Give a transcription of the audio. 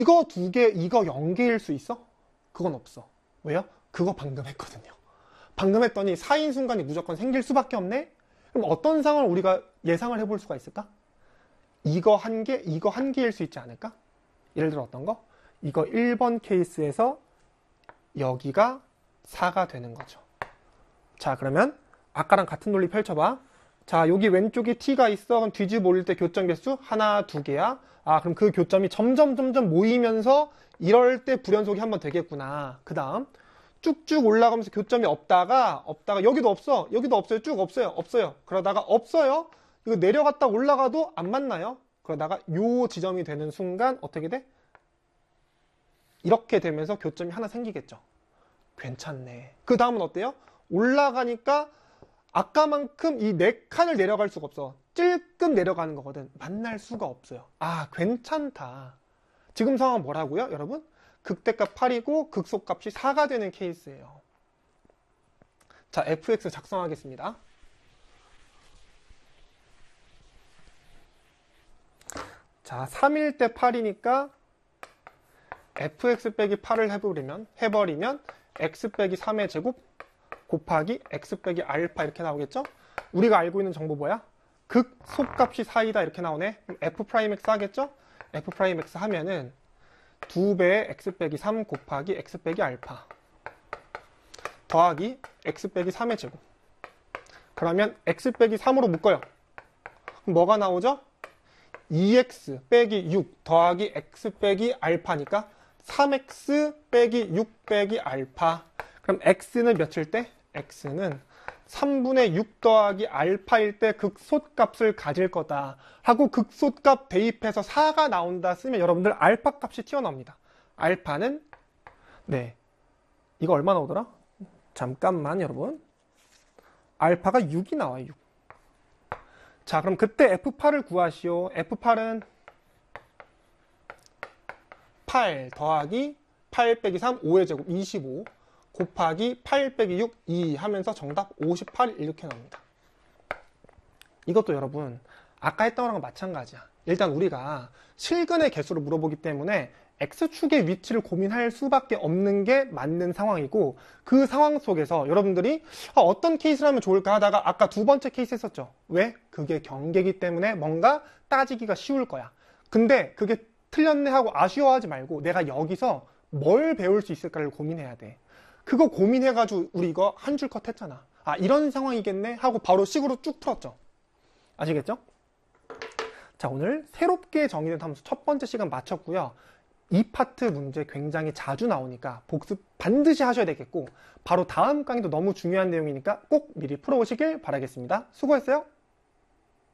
이거 두 개, 이거 0개일 수 있어? 그건 없어. 왜요? 그거 방금 했거든요. 방금 했더니 4인 순간이 무조건 생길 수밖에 없네? 그럼 어떤 상황을 우리가 예상을 해볼 수가 있을까? 이거 한 개, 이거 한 개일 수 있지 않을까? 예를 들어 어떤 거? 이거 1번 케이스에서 여기가 4가 되는 거죠. 자, 그러면 아까랑 같은 논리 펼쳐봐. 자, 여기 왼쪽에 t가 있어. 그럼 뒤집어 올릴 때 교점 개수 하나, 두 개야. 아, 그럼 그 교점이 점점 모이면서 이럴 때 불연속이 한번 되겠구나. 그 다음 쭉쭉 올라가면서 교점이 없다가 여기도 없어. 여기도 없어요. 쭉 없어요. 그러다가 없어요. 이거 내려갔다 올라가도 안 만나요. 그러다가 요 지점이 되는 순간 어떻게 돼? 이렇게 되면서 교점이 하나 생기겠죠. 괜찮네. 그 다음은 어때요? 올라가니까 아까만큼 이 4칸을 내려갈 수가 없어. 찔끔 내려가는 거거든. 만날 수가 없어요. 아, 괜찮다. 지금 상황은 뭐라고요, 여러분? 극대값 8이고 극소값이 4가 되는 케이스예요. 자, fx 작성하겠습니다. 자, 3일 때 8이니까 fx 빼기 8을 해버리면 x 빼기 3의 제곱 곱하기 x 빼기 알파 이렇게 나오겠죠? 우리가 알고 있는 정보 뭐야? 극소값이 4이다 이렇게 나오네. 그럼 f'x 하겠죠? f'x 하면은 2배의 x 빼기 3 곱하기 x 빼기 알파 더하기 x 빼기 3의 제곱. 그러면 x 빼기 3으로 묶어요. 그럼 뭐가 나오죠? 2x 빼기 6 더하기 x 빼기 알파니까 3x 빼기 6 빼기 알파. 그럼 x는 몇일 때? x는 3분의 6 더하기 알파일 때 극소값을 가질 거다 하고 극소값 대입해서 4가 나온다 쓰면 여러분들 알파 값이 튀어나옵니다. 알파는 네, 이거 얼마 나오더라? 잠깐만 여러분. 알파가 6이 나와요. 6. 자, 그럼 그때 F8을 구하시오. F8은 8 더하기 8 빼기 3 5의 제곱 25 곱하기 8 빼기 6 2 하면서 정답 58 이렇게 나옵니다. 이것도 여러분 아까 했던 거랑 마찬가지야. 일단 우리가 실근의 개수를 물어보기 때문에 X축의 위치를 고민할 수밖에 없는 게 맞는 상황이고, 그 상황 속에서 여러분들이 어떤 케이스를 하면 좋을까 하다가 아까 두 번째 케이스 했었죠. 왜? 그게 경계이기 때문에 뭔가 따지기가 쉬울 거야. 근데 그게 틀렸네 하고 아쉬워하지 말고 내가 여기서 뭘 배울 수 있을까를 고민해야 돼. 그거 고민해가지고 우리 이거 한 줄 컷 했잖아. 아, 이런 상황이겠네 하고 바로 식으로 쭉 풀었죠. 아시겠죠? 자, 오늘 새롭게 정의된 함수 첫 번째 시간 마쳤고요. 이 파트 문제 굉장히 자주 나오니까 복습 반드시 하셔야 되겠고, 바로 다음 강의도 너무 중요한 내용이니까 꼭 미리 풀어오시길 바라겠습니다. 수고했어요.